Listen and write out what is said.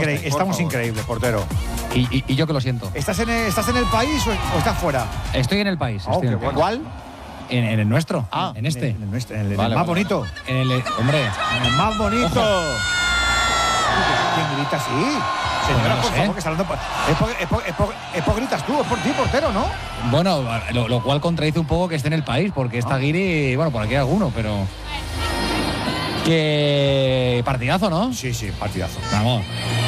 Estamos increíbles, portero. Y yo que lo siento. ¿Estás en el país o estás fuera? Estoy en el país. Estoy en el país. ¿Cuál? En el nuestro. En este. En el más bonito. Hombre. En el más bonito. ¿Quién grita así? Señora, por favor, que está hablando. Es por gritas tú, es por ti, portero, ¿no? Bueno, lo cual contradice un poco que esté en el país, porque está Guiri, bueno, por aquí hay alguno, pero. Que partidazo, ¿no? Sí, partidazo. Vamos.